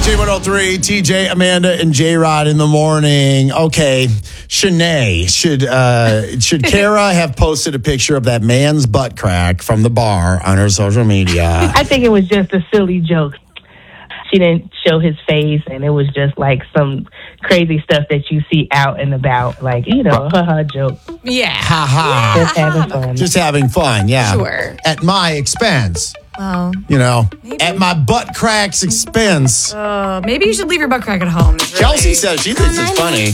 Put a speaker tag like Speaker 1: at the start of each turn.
Speaker 1: J103, TJ, Amanda, and J-Rod in the morning. Okay, Shanae, should Kara have posted a picture of that man's butt crack from the bar on her social media?
Speaker 2: I think it was just a silly joke. She didn't show his face, and it was just like some crazy stuff that you see out and about, like, haha, joke.
Speaker 3: Yeah.
Speaker 1: Ha-ha.
Speaker 2: Just having fun.
Speaker 1: Just having fun, yeah.
Speaker 3: Sure.
Speaker 1: At my expense.
Speaker 3: Well,
Speaker 1: At my butt crack's expense.
Speaker 3: maybe you should leave your butt crack at home.
Speaker 1: Chelsea says she thinks it's funny.